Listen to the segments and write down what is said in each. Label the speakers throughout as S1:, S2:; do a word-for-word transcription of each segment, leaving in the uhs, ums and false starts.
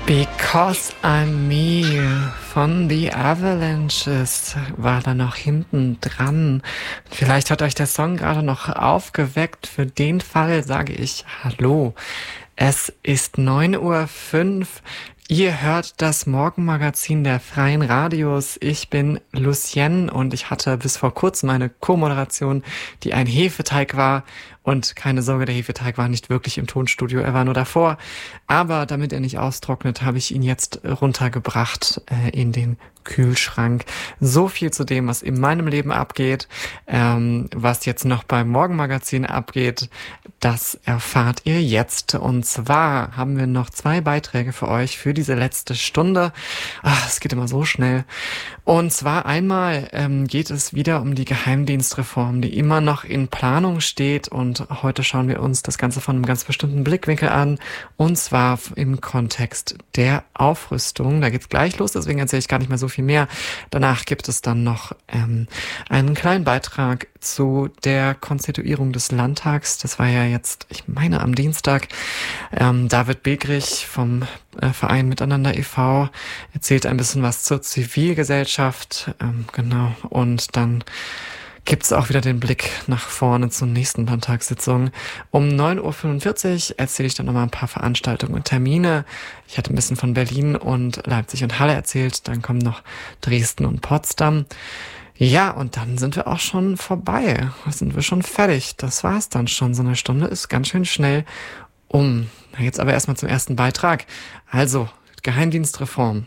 S1: Because I'm Me von The Avalanches war da noch hinten dran. Vielleicht hat euch der Song gerade noch aufgeweckt. Für den Fall sage ich Hallo. Es ist neun Uhr fünf. Ihr hört das Morgenmagazin der Freien Radios. Ich bin Lucienne und ich hatte bis vor kurzem eine Co-Moderation, die ein Hefeteig war. Und keine Sorge, der Hefeteig war nicht wirklich im Tonstudio, er war nur davor. Aber damit er nicht austrocknet, habe ich ihn jetzt runtergebracht äh, in den Kühlschrank. So viel zu dem, was in meinem Leben abgeht. Ähm, was jetzt noch beim Morgenmagazin abgeht, das erfahrt ihr jetzt. Und zwar haben wir noch zwei Beiträge für euch für diese letzte Stunde. Ach, es geht immer so schnell. Und zwar einmal ähm, geht es wieder um die Geheimdienstreform, die immer noch in Planung steht. Und heute schauen wir uns das Ganze von einem ganz bestimmten Blickwinkel an. Und zwar im Kontext der Aufrüstung. Da geht's gleich los, deswegen erzähle ich gar nicht mehr so viel mehr. Danach gibt es dann noch ähm, einen kleinen Beitrag zu der Konstituierung des Landtags. Das war ja jetzt, ich meine, am Dienstag. Ähm, David Begrich vom äh, Verein Miteinander e V erzählt ein bisschen was zur Zivilgesellschaft. Ähm, genau. Und dann gibt's auch wieder den Blick nach vorne zur nächsten Landtagssitzung. Um neun Uhr fünfundvierzig erzähle ich dann nochmal ein paar Veranstaltungen und Termine. Ich hatte ein bisschen von Berlin und Leipzig und Halle erzählt. Dann kommen noch Dresden und Potsdam. Ja, und dann sind wir auch schon vorbei. Da sind wir schon fertig. Das war's dann schon. So eine Stunde ist ganz schön schnell um. Jetzt aber erstmal zum ersten Beitrag. Also, Geheimdienstreform.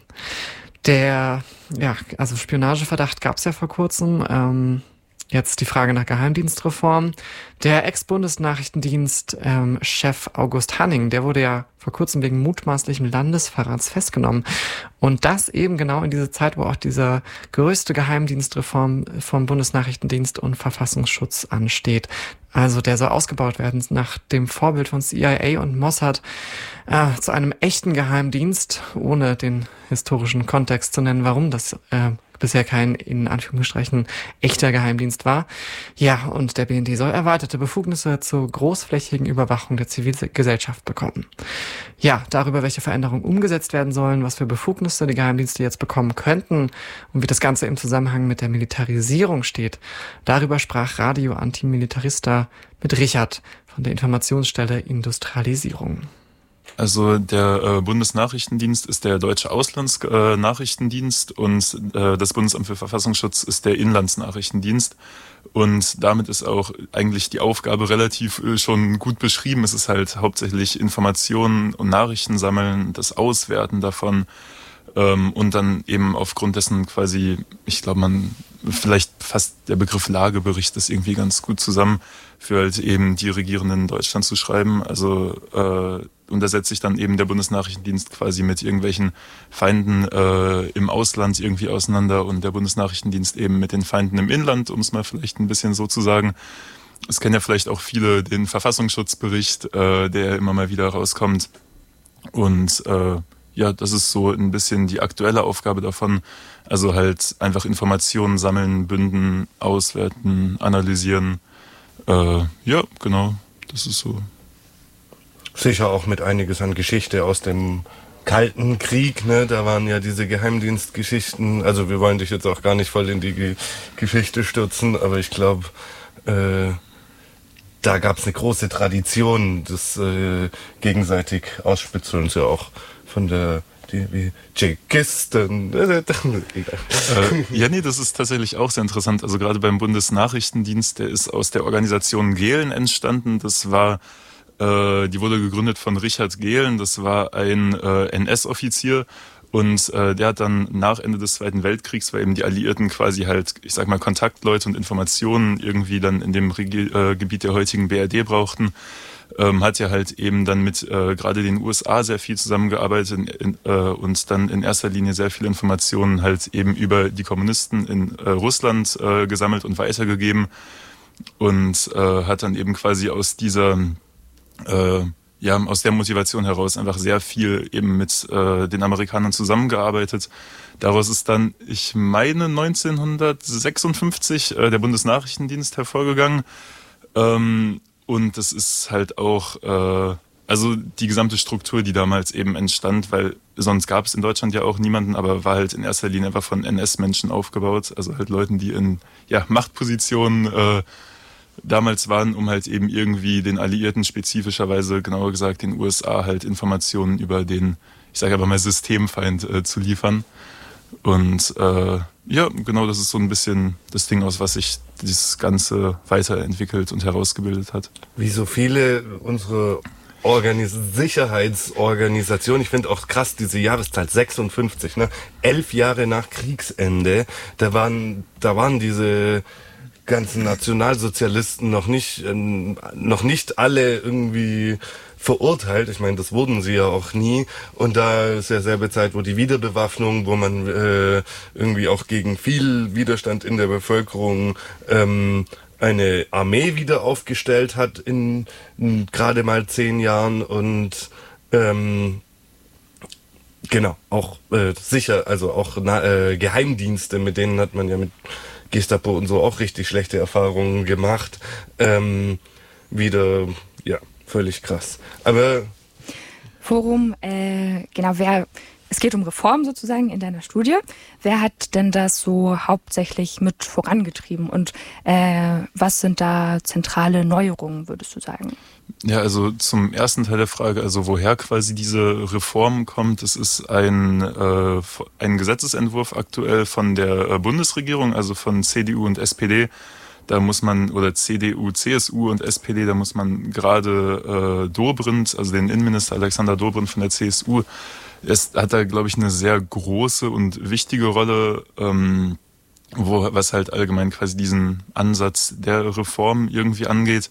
S1: Der, ja, also Spionageverdacht gab's ja vor kurzem. Ähm, Jetzt die Frage nach Geheimdienstreform. Der Ex-Bundesnachrichtendienst-Chef ähm, August Hanning, der wurde ja vor kurzem wegen mutmaßlichen Landesverrats festgenommen. Und das eben genau in dieser Zeit, wo auch diese größte Geheimdienstreform vom Bundesnachrichtendienst und Verfassungsschutz ansteht. Also der soll ausgebaut werden nach dem Vorbild von C I A und Mossad äh, zu einem echten Geheimdienst, ohne den historischen Kontext zu nennen, warum das äh, bisher kein, in Anführungsstrichen, echter Geheimdienst war. Ja, und der B N D soll erweiterte Befugnisse zur großflächigen Überwachung der Zivilgesellschaft bekommen. Ja, darüber, welche Veränderungen umgesetzt werden sollen, was für Befugnisse die Geheimdienste jetzt bekommen könnten und wie das Ganze im Zusammenhang mit der Militarisierung steht. Darüber sprach Radio Antimilitarista mit Richard von der Informationsstelle Industrialisierung.
S2: Also der äh, Bundesnachrichtendienst ist der deutsche Auslandsnachrichtendienst äh, und äh, das Bundesamt für Verfassungsschutz ist der Inlandsnachrichtendienst. Und damit ist auch eigentlich die Aufgabe relativ äh, schon gut beschrieben. Es ist halt hauptsächlich Informationen und Nachrichten sammeln, das Auswerten davon ähm, und dann eben aufgrund dessen quasi, ich glaube, man vielleicht fasst der Begriff Lagebericht das irgendwie ganz gut zusammen, für halt eben die Regierenden in Deutschland zu schreiben. Also äh, und da setzt sich dann eben der Bundesnachrichtendienst quasi mit irgendwelchen Feinden äh, im Ausland irgendwie auseinander und der Bundesnachrichtendienst eben mit den Feinden im Inland, um es mal vielleicht ein bisschen so zu sagen. Es kennen ja vielleicht auch viele den Verfassungsschutzbericht, äh, der immer mal wieder rauskommt. Und äh, ja, das ist so ein bisschen die aktuelle Aufgabe davon. Also halt einfach Informationen sammeln, bünden, auswerten, analysieren. Äh, ja, genau, das ist so.
S3: Sicher auch mit einiges an Geschichte aus dem Kalten Krieg, ne? Da waren ja diese Geheimdienstgeschichten. Also wir wollen dich jetzt auch gar nicht voll in die Ge- Geschichte stürzen, aber ich glaube, äh, da gab es eine große Tradition des äh, gegenseitig Ausspitzelns, ja auch von der die wie Tschechisten.
S2: äh, ja, nee, das ist tatsächlich auch sehr interessant. Also gerade beim Bundesnachrichtendienst, der ist aus der Organisation Gehlen entstanden. Das war Die wurde gegründet von Richard Gehlen, das war ein äh, N S-Offizier und äh, der hat dann nach Ende des Zweiten Weltkriegs, weil eben die Alliierten quasi halt, ich sag mal, Kontaktleute und Informationen irgendwie dann in dem Regi- äh, Gebiet der heutigen B R D brauchten, ähm, hat ja halt eben dann mit äh, gerade den U S A sehr viel zusammengearbeitet in, in, äh, und dann in erster Linie sehr viele Informationen halt eben über die Kommunisten in äh, Russland äh, gesammelt und weitergegeben und äh, hat dann eben quasi aus dieser Äh, ja, aus der Motivation heraus einfach sehr viel eben mit äh, den Amerikanern zusammengearbeitet. Daraus ist dann, ich meine, neunzehnhundertsechsundfünfzig äh, der Bundesnachrichtendienst hervorgegangen. Ähm, und das ist halt auch, äh, also die gesamte Struktur, die damals eben entstand, weil sonst gab es in Deutschland ja auch niemanden, aber war halt in erster Linie einfach von N S-Menschen aufgebaut, also halt Leuten, die in ja, Machtpositionen äh, damals waren, um halt eben irgendwie den Alliierten spezifischerweise, genauer gesagt den U S A, halt Informationen über den, ich sage aber mal, Systemfeind äh, zu liefern. Und äh, ja, genau, das ist so ein bisschen das Ding, aus was sich dieses Ganze weiterentwickelt und herausgebildet hat.
S3: Wie so viele unsere Organis- Sicherheitsorganisationen, ich finde auch krass diese Jahreszahl sechsundfünfzig, ne? Elf Jahre nach Kriegsende, da waren, da waren diese ganzen Nationalsozialisten noch nicht, äh, noch nicht alle irgendwie verurteilt. Ich meine, das wurden sie ja auch nie. Und da ist ja selbe Zeit, wo die Wiederbewaffnung, wo man äh, irgendwie auch gegen viel Widerstand in der Bevölkerung ähm, eine Armee wieder aufgestellt hat in, in gerade mal zehn Jahren und ähm, genau, auch äh, sicher, also auch na, äh, Geheimdienste, mit denen hat man ja mit Gestapo und so auch richtig schlechte Erfahrungen gemacht. Ähm, wieder, ja, völlig krass. Aber
S4: Forum, äh, genau, wer, es geht um Reform sozusagen in deiner Studie. Wer hat denn das so hauptsächlich mit vorangetrieben und äh, was sind da zentrale Neuerungen, würdest du sagen?
S2: Ja, also zum ersten Teil der Frage, also woher quasi diese Reform kommt, es ist ein, äh, ein Gesetzesentwurf aktuell von der Bundesregierung, also von C D U und S P D. Da muss man, oder C D U, C S U und S P D, da muss man gerade äh, Dobrindt, also den Innenminister Alexander Dobrindt von der C S U, es hat da, glaube ich, eine sehr große und wichtige Rolle, ähm, wo, was halt allgemein quasi diesen Ansatz der Reform irgendwie angeht.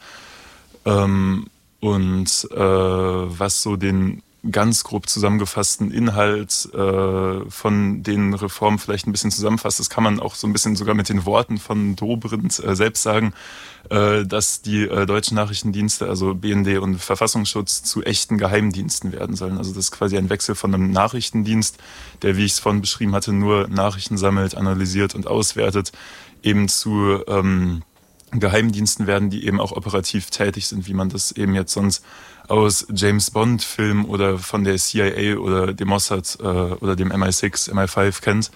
S2: Ähm, und äh, was so den ganz grob zusammengefassten Inhalt äh, von den Reformen vielleicht ein bisschen zusammenfasst, das kann man auch so ein bisschen sogar mit den Worten von Dobrindt äh, selbst sagen, äh, dass die äh, deutschen Nachrichtendienste, also B N D und Verfassungsschutz, zu echten Geheimdiensten werden sollen. Also das ist quasi ein Wechsel von einem Nachrichtendienst, der, wie ich es vorhin beschrieben hatte, nur Nachrichten sammelt, analysiert und auswertet, eben zu ähm, Geheimdiensten werden, die eben auch operativ tätig sind, wie man das eben jetzt sonst aus James-Bond-Filmen oder von der C I A oder dem Mossad äh, oder dem M I sechs, M I fünf kennt,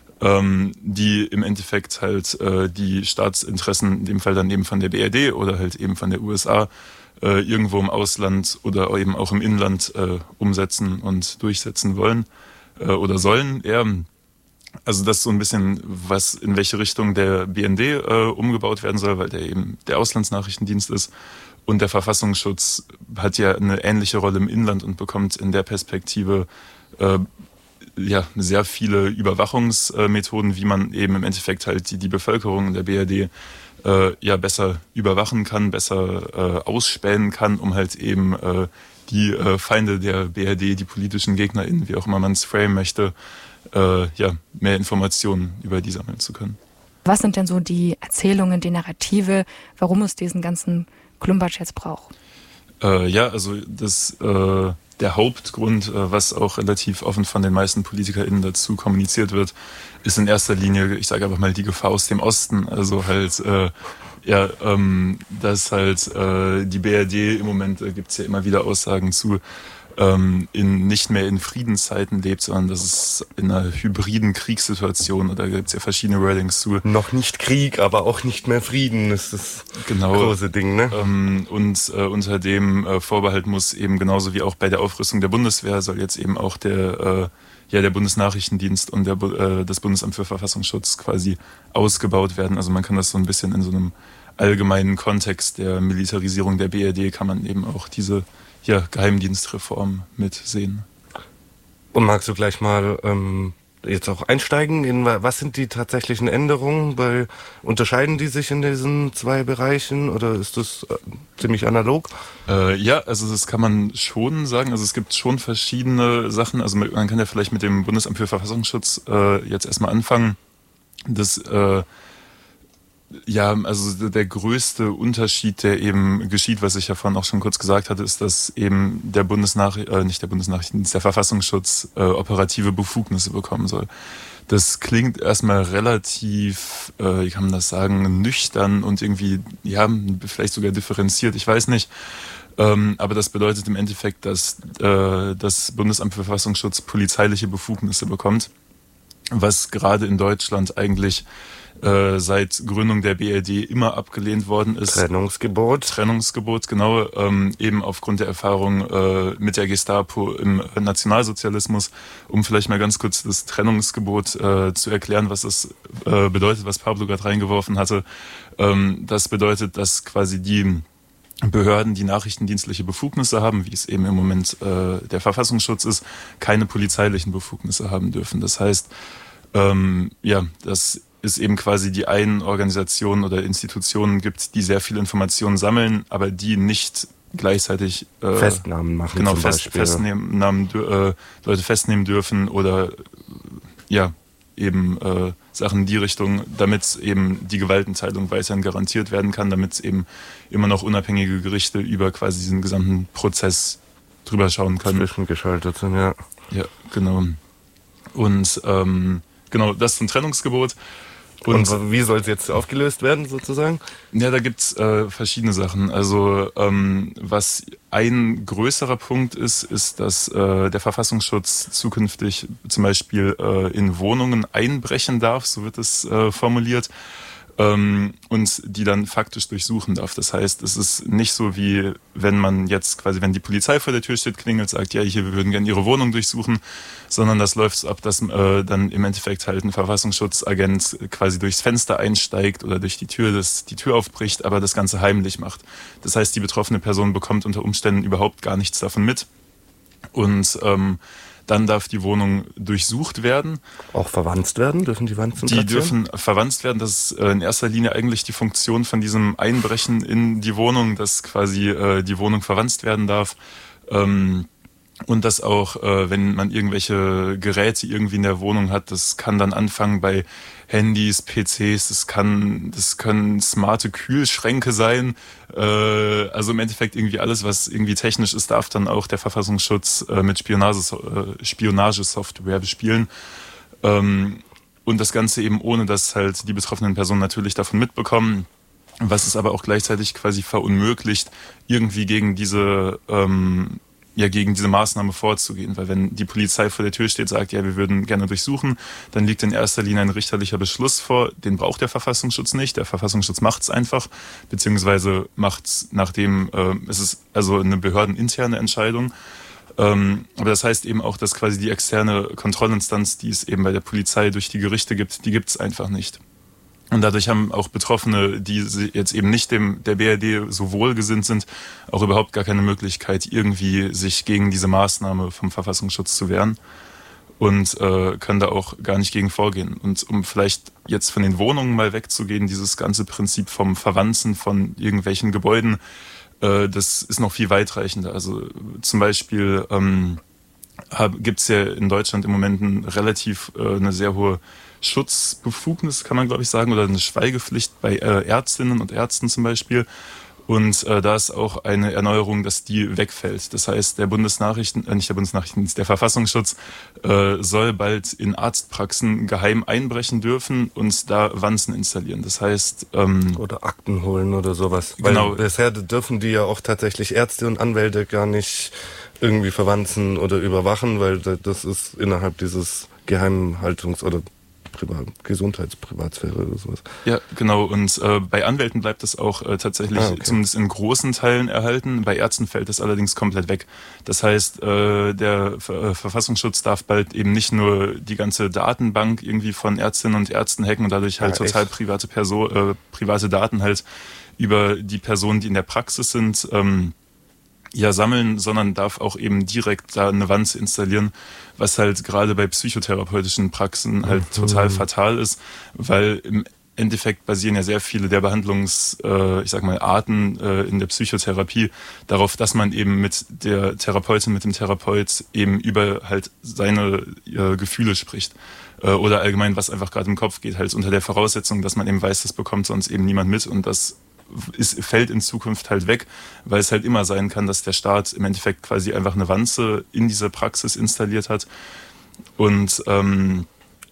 S2: ähm, die im Endeffekt halt äh, die Staatsinteressen, in dem Fall dann eben von der B R D oder halt eben von der U S A, äh, irgendwo im Ausland oder eben auch im Inland äh, umsetzen und durchsetzen wollen äh, oder sollen eher. Also das ist so ein bisschen, was in welche Richtung der B N D äh, umgebaut werden soll, weil der eben der Auslandsnachrichtendienst ist. Und der Verfassungsschutz hat ja eine ähnliche Rolle im Inland und bekommt in der Perspektive äh, ja sehr viele Überwachungsmethoden, wie man eben im Endeffekt halt die, die Bevölkerung der B R D äh, ja besser überwachen kann, besser äh, ausspähen kann, um halt eben äh, die äh, Feinde der B R D, die politischen GegnerInnen, wie auch immer man es framen möchte, äh, ja, mehr Informationen über die sammeln zu können.
S4: Was sind denn so die Erzählungen, die Narrative, warum es diesen ganzen Klumpatsch jetzt braucht?
S2: Äh, ja, also das äh, der Hauptgrund, äh, was auch relativ offen von den meisten PolitikerInnen dazu kommuniziert wird, ist in erster Linie, ich sage einfach mal, die Gefahr aus dem Osten. Also halt, äh, ja, ähm, dass halt äh, die B R D im Moment, äh, gibt es ja immer wieder Aussagen zu, ähm, in, nicht mehr in Friedenszeiten lebt, sondern dass es in einer hybriden Kriegssituation, oder da gibt es ja verschiedene Wordings zu.
S3: Noch nicht Krieg, aber auch nicht mehr Frieden ist das
S2: genau,
S3: große Ding, ne?
S2: Ähm, und äh, unter dem äh, Vorbehalt muss eben genauso wie auch bei der Aufrüstung der Bundeswehr soll jetzt eben auch der, äh, ja, der Bundesnachrichtendienst und der, äh, das Bundesamt für Verfassungsschutz quasi ausgebaut werden. Also man kann das so ein bisschen in so einem allgemeinen Kontext der Militarisierung der B R D, kann man eben auch diese ja, Geheimdienstreform mitsehen.
S3: Und magst du gleich mal ähm, jetzt auch einsteigen in, was sind die tatsächlichen Änderungen? Weil unterscheiden die sich in diesen zwei Bereichen oder ist das äh, ziemlich analog?
S2: Äh, ja, also das kann man schon sagen. Also es gibt schon verschiedene Sachen. Also man kann ja vielleicht mit dem Bundesamt für Verfassungsschutz äh, jetzt erstmal anfangen. Das äh, Ja, also der größte Unterschied, der eben geschieht, was ich ja vorhin auch schon kurz gesagt hatte, ist, dass eben der Bundesnachricht, äh, nicht der Bundesnachrichtendienst, der Verfassungsschutz äh, operative Befugnisse bekommen soll. Das klingt erstmal relativ, äh, wie kann man das sagen, nüchtern und irgendwie, ja, vielleicht sogar differenziert, ich weiß nicht. Ähm, aber das bedeutet im Endeffekt, dass äh, das Bundesamt für Verfassungsschutz polizeiliche Befugnisse bekommt, was gerade in Deutschland eigentlich äh, seit Gründung der B R D immer abgelehnt worden ist.
S3: Trennungsgebot.
S2: Trennungsgebot, genau, ähm, eben aufgrund der Erfahrung äh, mit der Gestapo im Nationalsozialismus. Um vielleicht mal ganz kurz das Trennungsgebot äh, zu erklären, was es äh, bedeutet, was Pablo gerade reingeworfen hatte. Ähm, das bedeutet, dass quasi die Behörden, die nachrichtendienstliche Befugnisse haben, wie es eben im Moment äh, der Verfassungsschutz ist, keine polizeilichen Befugnisse haben dürfen. Das heißt, ähm, ja, das ist eben quasi die einen Organisationen oder Institutionen gibt, die sehr viele Informationen sammeln, aber die nicht gleichzeitig äh,
S3: Festnahmen machen,
S2: genau,
S3: zum
S2: fest,
S3: Beispiel.
S2: Festnahmen, äh, Leute festnehmen dürfen oder ja, eben äh, Sachen in die Richtung, damit eben die Gewaltenteilung weiterhin garantiert werden kann, damit eben immer noch unabhängige Gerichte über quasi diesen gesamten Prozess drüber schauen können.
S3: Zwischengeschaltet sind, ja.
S2: Ja, genau. Und ähm, genau, das zum Trennungsgebot.
S3: Und, Und wie soll es jetzt aufgelöst werden, sozusagen?
S2: Ja, da gibt's äh, verschiedene Sachen. Also ähm, was ein größerer Punkt ist, ist, dass äh, der Verfassungsschutz zukünftig zum Beispiel äh, in Wohnungen einbrechen darf, so wird es äh, formuliert, ähm, und die dann faktisch durchsuchen darf. Das heißt, es ist nicht so wie, wenn man jetzt quasi, wenn die Polizei vor der Tür steht, klingelt, sagt, ja, hier, wir würden gerne Ihre Wohnung durchsuchen, sondern das läuft so ab, dass äh, dann im Endeffekt halt ein Verfassungsschutzagent quasi durchs Fenster einsteigt oder durch die Tür das, die Tür aufbricht, aber das Ganze heimlich macht. Das heißt, die betroffene Person bekommt unter Umständen überhaupt gar nichts davon mit. Und ähm, dann darf die Wohnung durchsucht werden.
S3: Auch verwanzt werden? Dürfen die Wanzen
S2: Die dürfen verwanzt werden. Das ist in erster Linie eigentlich die Funktion von diesem Einbrechen in die Wohnung, dass quasi äh, die Wohnung verwanzt werden darf. Ähm, und dass auch, äh, wenn man irgendwelche Geräte irgendwie in der Wohnung hat, das kann dann anfangen bei Handys, P Cs, das kann, das können smarte Kühlschränke sein. Äh, also im Endeffekt irgendwie alles, was irgendwie technisch ist, darf dann auch der Verfassungsschutz äh, mit Spionage, äh, Spionagesoftware bespielen. Ähm, und das Ganze eben ohne, dass halt die betroffenen Personen natürlich davon mitbekommen, was es aber auch gleichzeitig quasi verunmöglicht, irgendwie gegen diese ähm, ja gegen diese Maßnahme vorzugehen, weil wenn die Polizei vor der Tür steht, sagt, ja, wir würden gerne durchsuchen, dann liegt in erster Linie ein richterlicher Beschluss vor, den braucht der Verfassungsschutz nicht, der Verfassungsschutz macht es einfach, beziehungsweise macht es nachdem, äh, es ist also eine behördeninterne Entscheidung, ähm, aber das heißt eben auch, dass quasi die externe Kontrollinstanz, die es eben bei der Polizei durch die Gerichte gibt, die gibt es einfach nicht. Und dadurch haben auch Betroffene, die jetzt eben nicht dem der B R D so wohlgesinnt sind, auch überhaupt gar keine Möglichkeit, irgendwie sich gegen diese Maßnahme vom Verfassungsschutz zu wehren und äh, können da auch gar nicht gegen vorgehen. Und um vielleicht jetzt von den Wohnungen mal wegzugehen, dieses ganze Prinzip vom Verwanzen von irgendwelchen Gebäuden, äh, das ist noch viel weitreichender. Also zum Beispiel ähm, gibt es ja in Deutschland im Moment ein relativ äh, eine sehr hohe Schutzbefugnis, kann man glaube ich sagen, oder eine Schweigepflicht bei äh, Ärztinnen und Ärzten zum Beispiel. Und äh, da ist auch eine Erneuerung, dass die wegfällt. Das heißt, der Bundesnachrichten, äh, nicht der Bundesnachrichtendienst, der Verfassungsschutz äh, soll bald in Arztpraxen geheim einbrechen dürfen und da Wanzen installieren. Das heißt ähm,
S3: oder Akten holen oder sowas.
S2: Genau.
S3: Weil bisher dürfen die ja auch tatsächlich Ärzte und Anwälte gar nicht irgendwie verwanzen oder überwachen, weil das ist innerhalb dieses Geheimhaltungs- oder Privat, Gesundheitsprivatsphäre oder sowas.
S2: Ja, genau. Und äh, bei Anwälten bleibt es auch äh, tatsächlich ah, okay. zumindest in großen Teilen erhalten. Bei Ärzten fällt es allerdings komplett weg. Das heißt, äh, der Ver- Verfassungsschutz darf bald eben nicht nur die ganze Datenbank irgendwie von Ärztinnen und Ärzten hacken und dadurch halt ja, total private Person, äh, private Daten halt über die Personen, die in der Praxis sind, ähm, ja sammeln, sondern darf auch eben direkt da eine Wanze installieren, was halt gerade bei psychotherapeutischen Praxen halt mhm. total fatal ist, weil im Endeffekt basieren ja sehr viele der Behandlungs, äh, ich sag mal, Arten äh, in der Psychotherapie darauf, dass man eben mit der Therapeutin, mit dem Therapeut eben über halt seine äh, Gefühle spricht äh, oder allgemein, was einfach gerade im Kopf geht, halt unter der Voraussetzung, dass man eben weiß, das bekommt sonst eben niemand mit und das ist, fällt in Zukunft halt weg, weil es halt immer sein kann, dass der Staat im Endeffekt quasi einfach eine Wanze in diese Praxis installiert hat und ähm,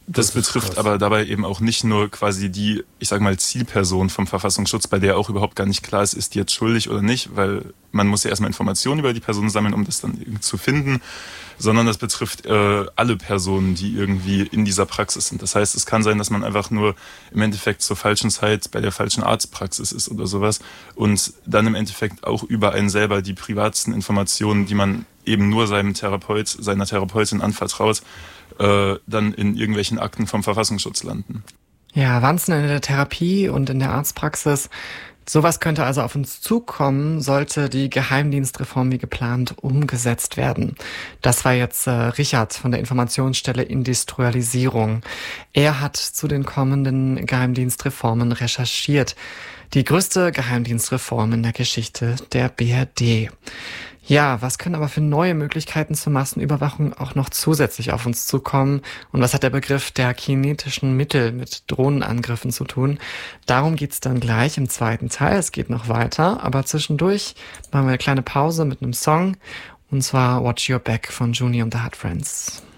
S2: Das, das betrifft krass. Aber dabei eben auch nicht nur quasi die, ich sag mal, Zielperson vom Verfassungsschutz, bei der auch überhaupt gar nicht klar ist, ist die jetzt schuldig oder nicht, weil man muss ja erstmal Informationen über die Person sammeln, um das dann irgendwie zu finden, sondern das betrifft äh, alle Personen, die irgendwie in dieser Praxis sind. Das heißt, es kann sein, dass man einfach nur im Endeffekt zur falschen Zeit bei der falschen Arztpraxis ist oder sowas und dann im Endeffekt auch über einen selber die privatsten Informationen, die man eben nur seinem Therapeut, seiner Therapeutin anvertraut, äh, dann in irgendwelchen Akten vom Verfassungsschutz landen.
S1: Ja, Wanzen in der Therapie und in der Arztpraxis. Sowas könnte also auf uns zukommen, sollte die Geheimdienstreform wie geplant umgesetzt werden. Das war jetzt äh, Richard von der Informationsstelle Industrialisierung. Er hat zu den kommenden Geheimdienstreformen recherchiert. Die größte Geheimdienstreform in der Geschichte der B R D. Ja, was können aber für neue Möglichkeiten zur Massenüberwachung auch noch zusätzlich auf uns zukommen? Und was hat der Begriff der kinetischen Mittel mit Drohnenangriffen zu tun? Darum geht's dann gleich im zweiten Teil. Es geht noch weiter, aber zwischendurch machen wir eine kleine Pause mit einem Song. Und zwar Watch Your Back von Juni und the Hot Friends.